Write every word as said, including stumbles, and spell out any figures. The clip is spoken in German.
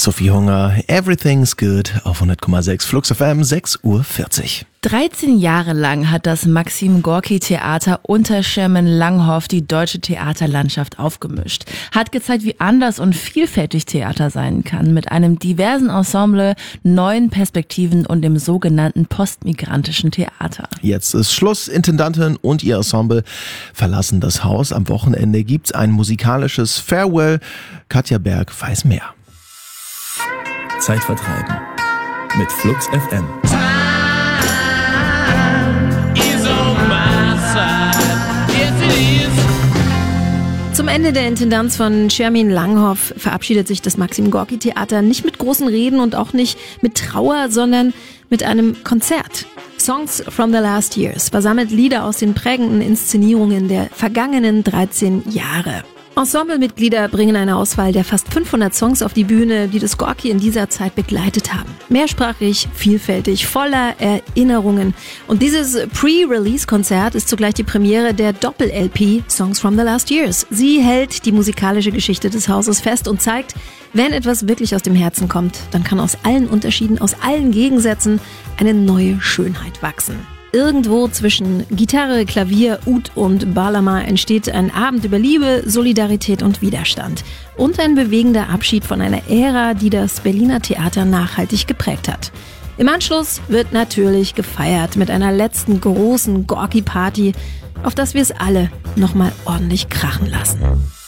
Sophie Hunger, Everything's Good auf hundert Komma sechs Flux F M, sechs Uhr vierzig. dreizehn Jahre lang hat das Maxim-Gorki-Theater unter Chairman Langhoff die deutsche Theaterlandschaft aufgemischt. Hat gezeigt, wie anders und vielfältig Theater sein kann, mit einem diversen Ensemble, neuen Perspektiven und dem sogenannten postmigrantischen Theater. Jetzt ist Schluss. Intendantin und ihr Ensemble verlassen das Haus. Am Wochenende gibt's ein musikalisches Farewell. Katja Berg weiß mehr. Zeit vertreiben mit Flux F M. Zum Ende der Intendanz von Chairman Langhoff verabschiedet sich das Maxim-Gorki-Theater nicht mit großen Reden und auch nicht mit Trauer, sondern mit einem Konzert. Songs from the Last Years versammelt Lieder aus den prägenden Inszenierungen der vergangenen dreizehn Jahre. Ensemblemitglieder bringen eine Auswahl der fast fünfhundert Songs auf die Bühne, die das Gorki in dieser Zeit begleitet haben. Mehrsprachig, vielfältig, voller Erinnerungen. Und dieses Pre-Release-Konzert ist zugleich die Premiere der Doppel-L P Songs from the Last Years. Sie hält die musikalische Geschichte des Hauses fest und zeigt, wenn etwas wirklich aus dem Herzen kommt, dann kann aus allen Unterschieden, aus allen Gegensätzen eine neue Schönheit wachsen. Irgendwo zwischen Gitarre, Klavier, Oud und Balama entsteht ein Abend über Liebe, Solidarität und Widerstand. Und ein bewegender Abschied von einer Ära, die das Berliner Theater nachhaltig geprägt hat. Im Anschluss wird natürlich gefeiert mit einer letzten großen Gorki-Party, auf das wir es alle nochmal ordentlich krachen lassen.